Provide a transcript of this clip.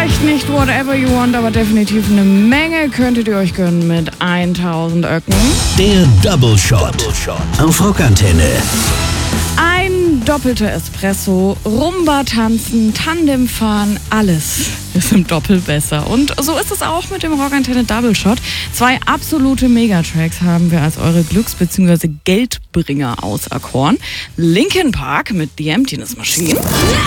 Vielleicht nicht whatever you want, aber definitiv eine Menge könntet ihr euch gönnen mit 1000 Öcken. Der Double Shot auf Rockantenne. Ein doppelter Espresso, Rumba tanzen, Tandem fahren, alles ist im Doppel besser. Und so ist es auch mit dem Rockantenne Double Shot. 2 absolute Megatracks haben wir als eure Glücks- bzw. Geldbringer auserkoren. Linkin Park mit The Emptiness Machine.